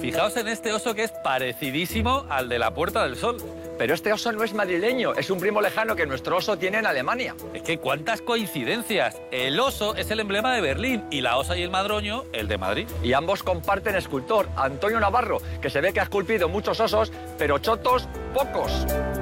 fijaos en este oso que es parecidísimo al de la Puerta del Sol. Pero este oso no es madrileño, es un primo lejano que nuestro oso tiene en Alemania. Es que cuántas coincidencias. El oso es el emblema de Berlín y la osa y el madroño el de Madrid. Y ambos comparten escultor, Antonio Navarro, que se ve que ha esculpido muchos osos, pero chotos, pocos.